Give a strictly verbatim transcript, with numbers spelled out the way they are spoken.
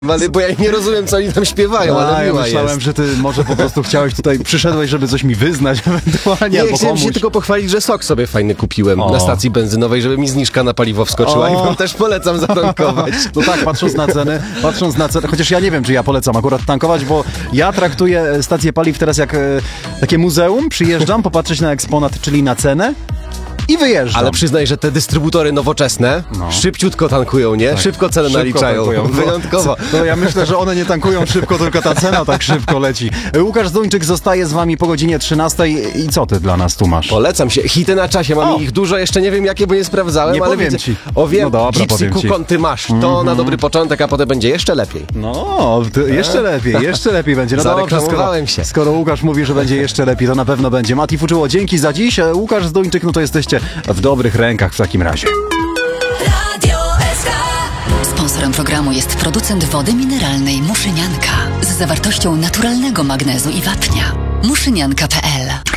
Bo ja nie rozumiem, co oni tam śpiewają, No, ale ja miła myślałem, jest. że ty może po prostu chciałeś tutaj, przyszedłeś, żeby coś mi wyznać ewentualnie, Nie, albo chciałem komuś. się tylko pochwalić, że sok sobie fajny kupiłem O. na stacji benzynowej, żeby mi zniżka na paliwo wskoczyła O. i wam też polecam zatankować. No tak, patrząc na ceny, patrząc na ceny, chociaż ja nie wiem, czy ja polecam akurat tankować, bo ja traktuję stację paliw teraz jak e, takie muzeum, przyjeżdżam, popatrzeć na eksponat, czyli na cenę i wyjeżdżam. Ale przyznaj, że te dystrybutory nowoczesne No. szybciutko tankują, nie? Szybko cenę Szybko naliczają. tankują. Wyjątkowo. No, no ja myślę, że one nie tankują szybko, tylko ta cena tak szybko leci. Łukasz Zduńczyk zostaje z wami po godzinie trzynastej i co ty dla nas tu masz? Polecam się. Hity na czasie. Mam O. ich dużo, jeszcze nie wiem jakie, bo nie sprawdzałem, Nie ale powiem widzę. ci. O wiem, No dobra, Gypsy powiem ci. Kukon ty masz. To na dobry początek, a potem będzie jeszcze lepiej. No, to jeszcze lepiej, jeszcze lepiej będzie. No dobrze, skoro, Zareklamowałem się. skoro Łukasz mówi, że będzie jeszcze lepiej, to na pewno będzie. Mati Fuczuło, dzięki za dziś. E, Łukasz Zduńczyk, no to jesteście w dobrych rękach w takim razie. Radio S K. Sponsorem programu jest producent wody mineralnej Muszynianka z zawartością naturalnego magnezu i wapnia. muszynianka kropka p l